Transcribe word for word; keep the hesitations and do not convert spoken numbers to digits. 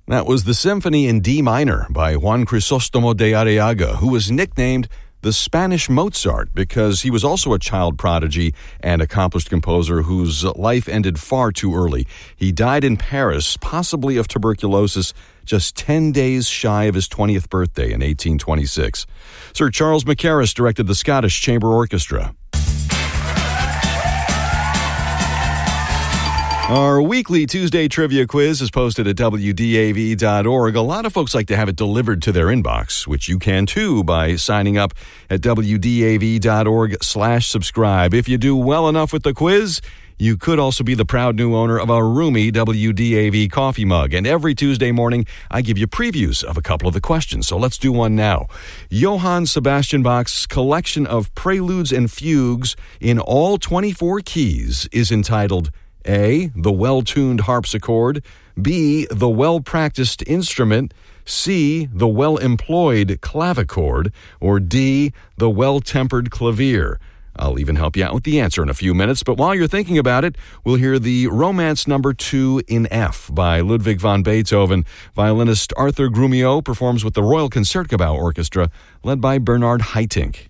That was the Symphony in D minor by Juan Crisóstomo de Arriaga, who was nicknamed the Spanish Mozart because he was also a child prodigy and accomplished composer whose life ended far too early. He died in Paris, possibly of tuberculosis, just ten days shy of his twentieth birthday in eighteen twenty-six. Sir Charles Mackerras directed the Scottish Chamber Orchestra. Our weekly Tuesday trivia quiz is posted at W D A V dot org. A lot of folks like to have it delivered to their inbox, which you can too by signing up at W D A V dot org slash subscribe. If you do well enough with the quiz, you could also be the proud new owner of a roomy W D A V coffee mug. And every Tuesday morning, I give you previews of a couple of the questions. So let's do one now. Johann Sebastian Bach's collection of preludes and fugues in all twenty-four keys is entitled A, the well-tuned harpsichord, B, the well-practiced instrument, C, the well-employed clavichord, or D, the well-tempered clavier. I'll even help you out with the answer in a few minutes, but while you're thinking about it, we'll hear the Romance Number two in F by Ludwig van Beethoven. Violinist Arthur Grumio performs with the Royal Concertgebouw Orchestra, led by Bernard Haitink.